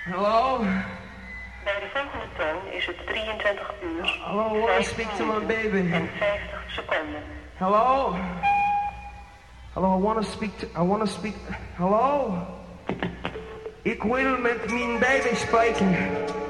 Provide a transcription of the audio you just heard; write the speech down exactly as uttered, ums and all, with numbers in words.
Hallo? Bij de volgende toon is het drieëntwintig uur, Hallo, I want to speak to my baby. en vijftig seconden. Hello? Hallo, I want to speak to... I want to speak... Hallo? Ik wil met mijn baby spreken.